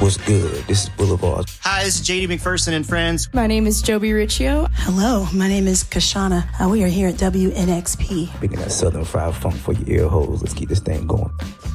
What's good? This is Boulevard. Hi, this is JD McPherson and friends. My name is Joby Riccio. Hello, my name is Kashana. We are here at WNXP. Picking that Southern Fried Funk for your ear holes. Let's keep this thing going.